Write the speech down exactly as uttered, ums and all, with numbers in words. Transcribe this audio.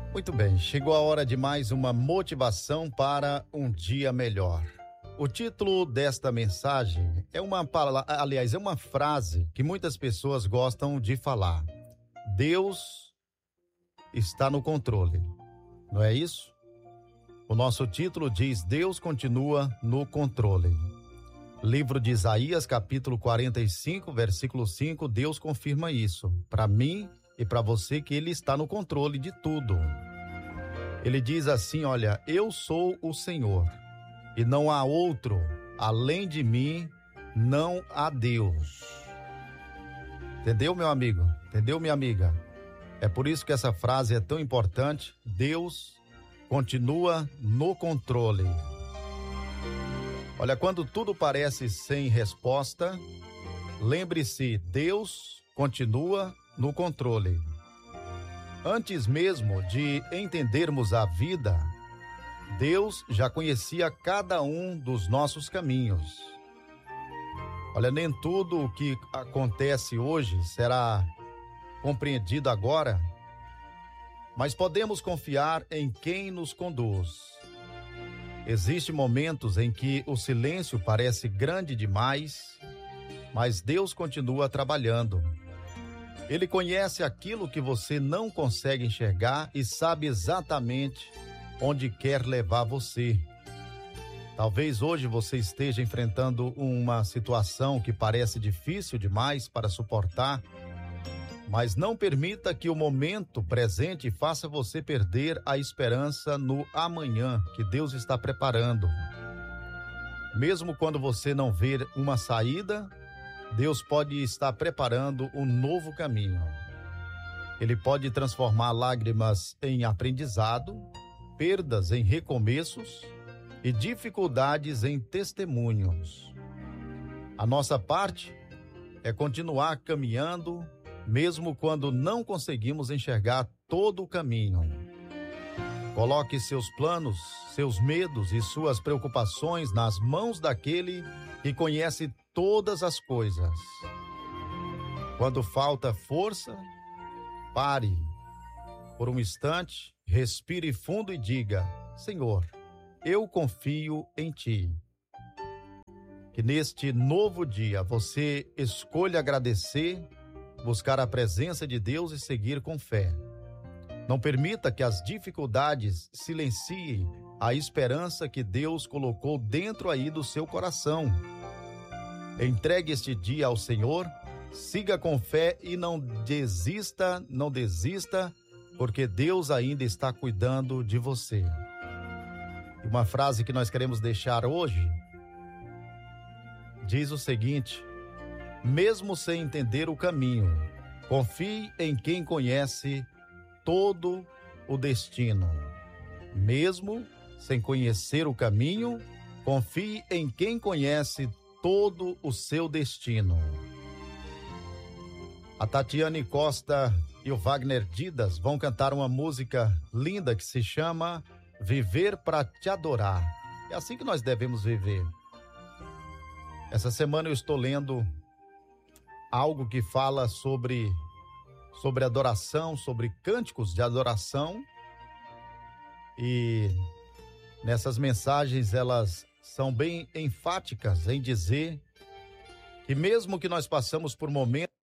Muito bem, chegou a hora de mais uma motivação para um dia melhor. O título desta mensagem é uma palavra, aliás, é uma frase que muitas pessoas gostam de falar. Deus está no controle. Não é isso? O nosso título diz: Deus continua no controle. Livro de Isaías, capítulo quarenta e cinco, versículo cinco, Deus confirma isso para mim e para você, que Ele está no controle de tudo. Ele diz assim: olha, eu sou o Senhor e não há outro, além de mim não há Deus. Entendeu, meu amigo? Entendeu, minha amiga? É por isso que essa frase é tão importante. Deus continua no controle. Olha, quando tudo parece sem resposta, lembre-se, Deus continua no controle. Antes mesmo de entendermos a vida, Deus já conhecia cada um dos nossos caminhos. Olha, nem tudo o que acontece hoje será compreendido agora, mas podemos confiar em quem nos conduz. Existem momentos em que o silêncio parece grande demais, mas Deus continua trabalhando. Ele conhece aquilo que você não consegue enxergar e sabe exatamente onde quer levar você. Talvez hoje você esteja enfrentando uma situação que parece difícil demais para suportar, mas não permita que o momento presente faça você perder a esperança no amanhã que Deus está preparando. Mesmo quando você não ver uma saída, Deus pode estar preparando um novo caminho. Ele pode transformar lágrimas em aprendizado, perdas em recomeços e dificuldades em testemunhos. A nossa parte é continuar caminhando, mesmo quando não conseguimos enxergar todo o caminho. Coloque seus planos, seus medos e suas preocupações nas mãos daquele que conhece todas as coisas. Quando falta força, pare por um instante, respire fundo e diga: Senhor, eu confio em Ti. Que neste novo dia você escolha agradecer, buscar a presença de Deus e seguir com fé. Não permita que as dificuldades silenciem a esperança que Deus colocou dentro aí do seu coração. Entregue este dia ao Senhor, siga com fé e não desista, não desista, porque Deus ainda está cuidando de você. E uma frase que nós queremos deixar hoje diz o seguinte: mesmo sem entender o caminho, confie em quem conhece todo o destino. Mesmo sem conhecer o caminho, confie em quem conhece todo o seu destino. A Tatiane Costa e o Wagner Didas vão cantar uma música linda que se chama Viver para Te Adorar. É assim que nós devemos viver. Essa semana eu estou lendo algo que fala sobre, sobre adoração, sobre cânticos de adoração. E nessas mensagens elas são bem enfáticas em dizer que mesmo que nós passamos por momentos